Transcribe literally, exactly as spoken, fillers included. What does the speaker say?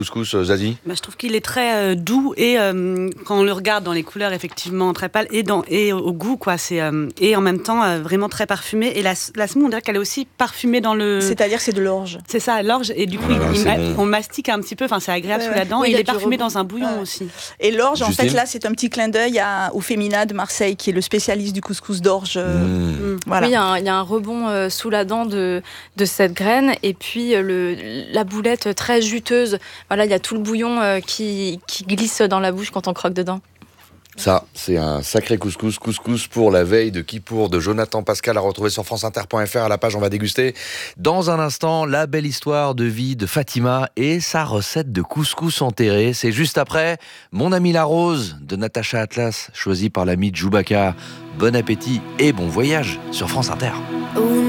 Couscous, euh, Zazie? Bah, je trouve qu'il est très euh, doux et euh, quand on le regarde dans les couleurs effectivement très pâles et, dans, et au goût quoi, c'est, euh, et en même temps euh, vraiment très parfumé. Et la, la semoule on dirait qu'elle est aussi parfumée dans le... C'est-à-dire que c'est de l'orge. C'est ça, l'orge, et du coup Ah, il, il c'est ma- bon. on mastique un petit peu, enfin c'est agréable Ouais, sous ouais. la dent, Oui, et il y il a est du parfumé rebond. dans un bouillon Ouais. aussi. Et l'orge, en Justine fait, là, c'est un petit clin d'œil à, au Fémina de Marseille, qui est le spécialiste du couscous d'orge. euh, Mmh. Mm. Voilà. Oui, il y, a un- il y a un rebond euh, sous la dent de, de cette graine et puis euh, le, la boulette très juteuse. Voilà, il y a tout le bouillon euh, qui, qui glisse dans la bouche quand on croque dedans. Ça, c'est un sacré couscous. Couscous pour la veille de Kippour de Jonathan Pascal, à retrouver sur franceinter point f r. À la page, on va déguster. Dans un instant, la belle histoire de vie de Fatima et sa recette de couscous enterré. C'est juste après Mon ami la rose de Natacha Atlas, choisi par l'ami Djoubaka. Bon appétit et bon voyage sur France Inter.